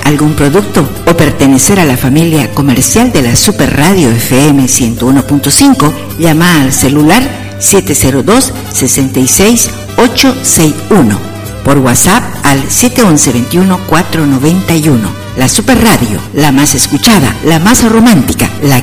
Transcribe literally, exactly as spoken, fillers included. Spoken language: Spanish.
algún producto o pertenecer a la familia comercial de la Super Radio F M ciento uno punto cinco, llama al celular siete cero dos, seis seis, ocho seis uno, por WhatsApp al siete once, veintiuno, cuatrocientos noventa y uno. La Super Radio, la más escuchada, la más romántica, la